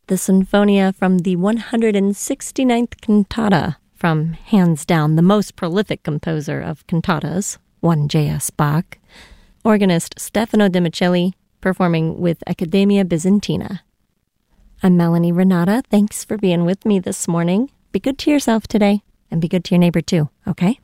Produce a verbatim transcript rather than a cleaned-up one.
the Sinfonia from the one hundred sixty-ninth cantata from, hands down, the most prolific composer of cantatas, one J S Bach, organist Stefano de Micheli, performing with Accademia Bizantina. I'm Melanie Renata. Thanks for being with me this morning. Be good to yourself today, and be good to your neighbor too, okay?